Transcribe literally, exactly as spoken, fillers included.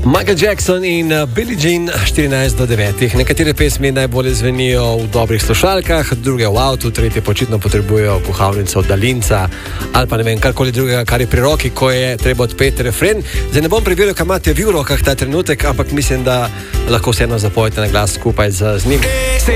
Michael Jackson in Billie Jean, štirinajst do devetih. Nekatere pesmi najbolje zvenijo v dobrih slušalkah, druge v avtu, tretje počitno potrebujejo kuhalnico, daljinca ali pa ne vem, karkoli drugega, kar je pri roki, ko je treba odpeti refren. Zdaj ne bom preveril, kaj imate vi v rokah ta trenutek, ampak mislim, da lahko vseeno zapojete na glas skupaj z, z njim.